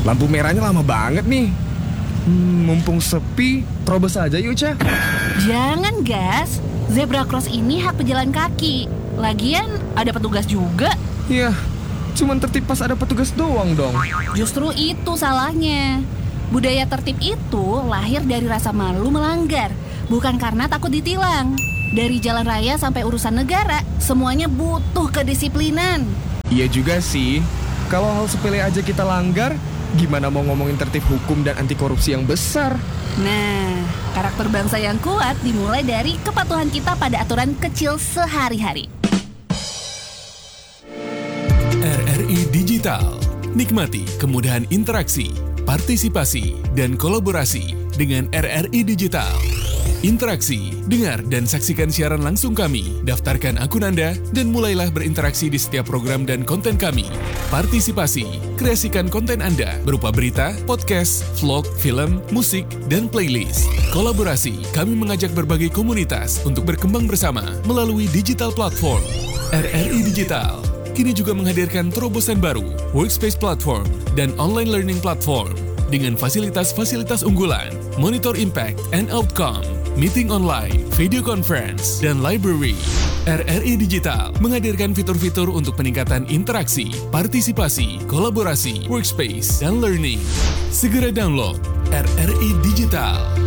Lampu merahnya lama banget nih. Mumpung sepi, terobos aja yuk, Ca. Jangan, gas. Zebra cross ini hak pejalan kaki. Lagian ada petugas juga. Iya, cuman tertib pas ada petugas doang dong. Justru itu salahnya. Budaya tertib itu lahir dari rasa malu melanggar, bukan karena takut ditilang. Dari jalan raya sampai urusan negara, semuanya butuh kedisiplinan. Iya juga sih. Kalau hal sepele aja kita langgar, gimana mau ngomongin tertib hukum dan anti korupsi yang besar? Nah, karakter bangsa yang kuat dimulai dari kepatuhan kita pada aturan kecil sehari-hari. RRI Digital. Nikmati kemudahan interaksi, partisipasi, dan kolaborasi dengan RRI Digital. Interaksi, dengar dan saksikan siaran langsung kami, daftarkan akun Anda, dan mulailah berinteraksi di setiap program dan konten kami. Partisipasi, kreasikan konten Anda berupa berita, podcast, vlog, film, musik, dan playlist. Kolaborasi, kami mengajak berbagai komunitas untuk berkembang bersama melalui digital platform. RRI Digital kini juga menghadirkan terobosan baru, workspace platform, dan online learning platform dengan fasilitas-fasilitas unggulan, monitor impact and outcome, meeting online, video conference, dan library. RRI Digital menghadirkan fitur-fitur untuk peningkatan interaksi, partisipasi, kolaborasi, workspace, dan learning. Segera download RRI Digital.